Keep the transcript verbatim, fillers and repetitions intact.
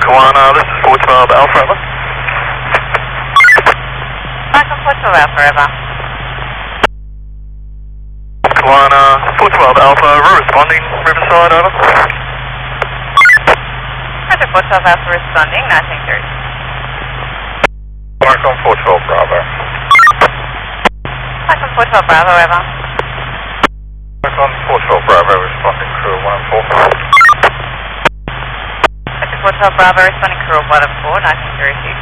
Kiwana, this is four twelve Alpha, over. Falcon four twelve Alpha, over. Kiwana, four twelve Alpha, we're responding, Riverside, over. Roger, four twelve Alpha responding, nineteen thirty. Falcon four twelve Bravo. Falcon four twelve Bravo, over. Falcon four twelve Bravo, responding crew one four. Roger, four twelve Bravo responding crew one four, nineteen thirty.